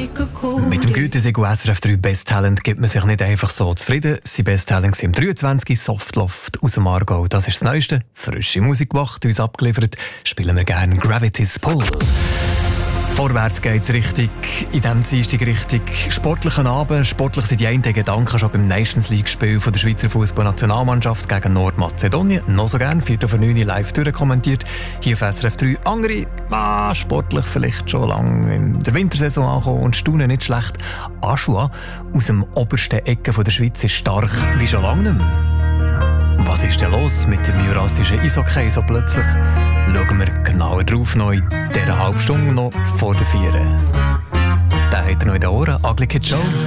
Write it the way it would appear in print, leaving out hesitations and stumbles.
Mit dem Gütesiegel SRF 3 Best Talent gibt man sich nicht einfach so zufrieden. Sein Best Talent im 23 Softloft aus dem Aargau. Das ist das Neueste. Frische Musikwacht uns abgeliefert. Spielen wir gerne Gravity's Pull. Vorwärts geht es richtig, in diesem Dienstag richtig sportlichen Abend. Sportlich sind die einen Gedanken schon beim Nations League-Spiel der Schweizer Fußballnationalmannschaft gegen Nordmazedonien. Noch so gerne, 4:09 live durchkommentiert. Hier auf SRF 3. Andere, sportlich vielleicht schon lange in der Wintersaison angekommen und staunen nicht schlecht. Aschua aus dem obersten Ecke der Schweiz ist stark wie schon lange nicht mehr. Was ist denn los mit dem jurassischen Eishockey so plötzlich? Schauen wir genauer drauf noch in dieser halben Stunde noch vor der 4. Da hat er noch in den Ohren Ugly Kid Joe.